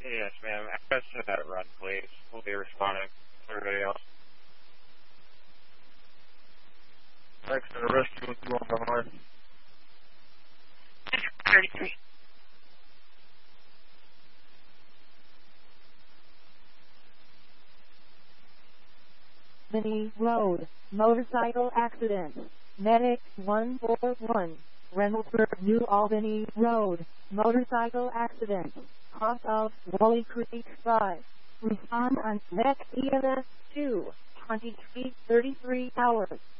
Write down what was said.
Yes, ma'am. Let's set that run, please. We'll be responding to everybody else. Thanks for the rescue with you on the horn. 33. Albany Road, motorcycle accident. Medic 141, Reynoldsburg, New Albany Road, motorcycle accident. Cross of Wally Creek 5. Respond on next EMS 2, 23:33 hours.